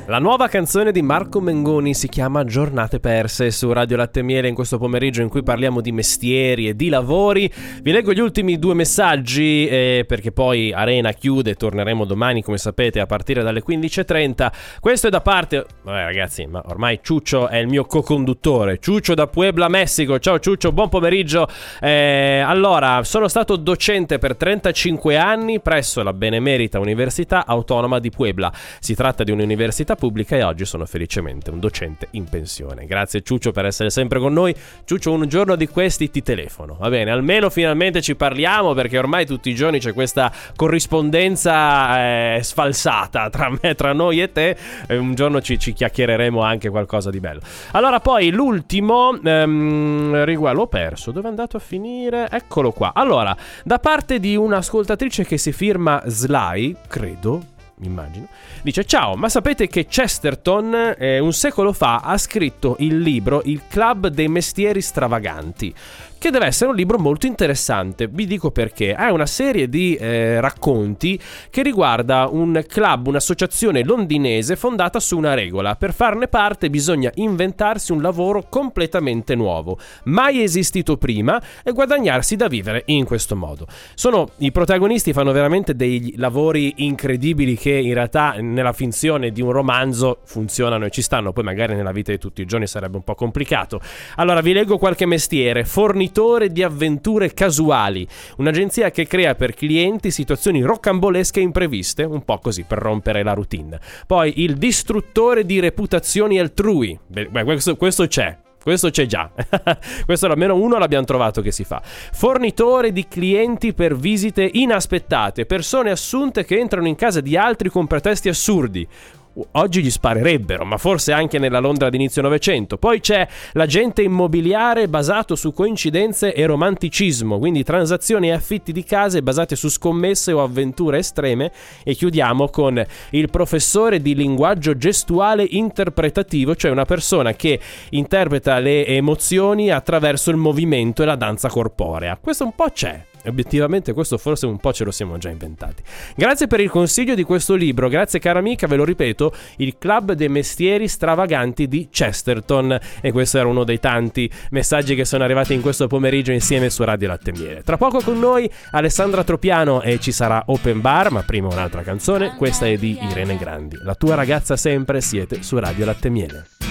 La nuova canzone di Marco Mengoni si chiama Giornate perse su Radio Latte e Miele in questo pomeriggio in cui parliamo di mestieri e di lavori. Vi leggo gli ultimi 2 messaggi perché poi Arena chiude, torneremo domani come sapete a partire dalle 15.30. Questo è da parte... Vabbè ragazzi, ma ormai Ciuccio è il mio co-conduttore. Ciuccio da Puebla, Messico. Ciao Ciuccio, buon pomeriggio. Allora, sono stato docente per 35 anni presso la Benemerita Università Autonoma di Puebla. Si tratta di un'università pubblica e oggi sono felicemente un docente in pensione. Grazie Ciuccio per essere sempre con noi. Ciuccio, un giorno di questi ti telefono, va bene? Almeno finalmente ci parliamo, perché ormai tutti i giorni c'è questa corrispondenza sfalsata tra noi e te. Un giorno ci chiacchiereremo anche qualcosa di bello. Allora poi l'ultimo riguardo, l'ho perso, dove è andato a finire? Eccolo qua. Allora, da parte di un'ascoltatrice che si firma Sly, credo, immagino, dice: ciao, ma sapete che Chesterton un secolo fa ha scritto il libro Il Club dei Mestieri Stravaganti, che deve essere un libro molto interessante. Vi dico perché. È una serie di racconti che riguarda un club, un'associazione londinese fondata su una regola: per farne parte bisogna inventarsi un lavoro completamente nuovo, mai esistito prima, e guadagnarsi da vivere in questo modo. I protagonisti fanno veramente dei lavori incredibili che in realtà nella finzione di un romanzo funzionano e ci stanno, poi magari nella vita di tutti i giorni sarebbe un po' complicato. Allora vi leggo qualche mestiere: fornitore di avventure casuali, un'agenzia che crea per clienti situazioni rocambolesche e impreviste, un po' così per rompere la routine. Poi il distruttore di reputazioni altrui. Beh, questo c'è. Questo c'è già. Questo almeno uno l'abbiamo trovato che si fa. Fornitore di clienti per visite inaspettate, persone assunte che entrano in casa di altri con pretesti assurdi. Oggi gli sparerebbero, ma forse anche nella Londra d'inizio Novecento. Poi c'è l'agente immobiliare basato su coincidenze e romanticismo, quindi transazioni e affitti di case basate su scommesse o avventure estreme. E chiudiamo con il professore di linguaggio gestuale interpretativo, cioè una persona che interpreta le emozioni attraverso il movimento e la danza corporea. Questo un po' c'è. Obiettivamente questo forse un po' ce lo siamo già inventati. Grazie per il consiglio di questo libro, grazie cara amica, ve lo ripeto, Il Club dei Mestieri Stravaganti di Chesterton. E questo era uno dei tanti messaggi che sono arrivati in questo pomeriggio insieme su Radio Latte e Miele. Tra poco con noi Alessandra Tropiano e ci sarà Open Bar, ma prima un'altra canzone. Questa è di Irene Grandi. La tua ragazza sempre, siete su Radio Latte e Miele.